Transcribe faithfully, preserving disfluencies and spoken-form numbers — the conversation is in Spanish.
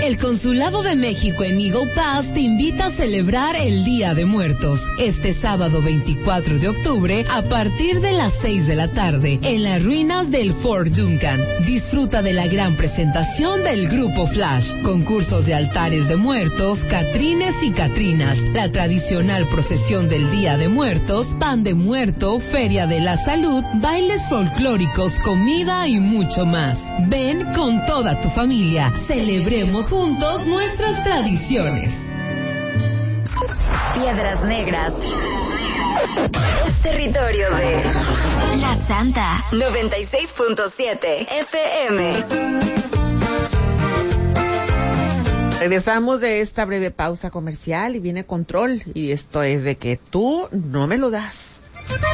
El Consulado de México en Eagle Pass te invita a celebrar el Día de Muertos este sábado veinticuatro de octubre a partir de las seis de la tarde en las ruinas del Fort Duncan. Disfruta de la gran presentación del Grupo Flash, concursos de altares de muertos, catrines y catrinas, la tradicional procesión del Día de Muertos, pan de muerto, feria de la salud, bailes folclóricos, comida y mucho más. Ven con toda tu familia. Celebremos juntos nuestras tradiciones. Piedras Negras es territorio de La Santa noventa y seis punto siete F M. Regresamos de esta breve pausa comercial y viene Control, y esto es de que tú no me lo das.